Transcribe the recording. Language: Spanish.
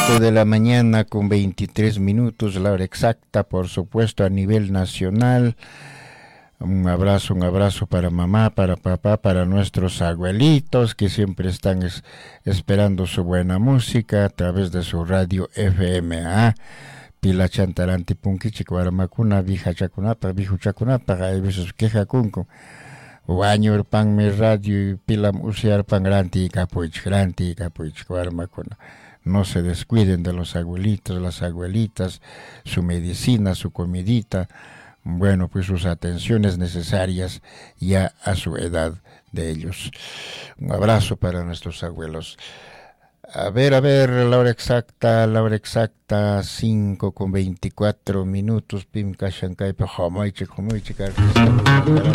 5 de la mañana con 23 minutos, la hora exacta, por supuesto, a nivel nacional. Un abrazo para mamá, para papá, para nuestros abuelitos que siempre están esperando su buena música a través de su radio FMA. Pila chantaranti punkichi cuaramakuna, vija chacunapa, viju chacunapa, hay veces queja kunko. Wañur pan mi radio y pilam usiar pan granti capuich cuaramakuna. No se descuiden de los abuelitos, las abuelitas, su medicina, su comidita. Bueno, pues sus atenciones necesarias ya a su edad de ellos. Un abrazo para nuestros abuelos. A ver, la hora exacta, 5 con 24 minutos. Pim Kashankay, Pajomoiche,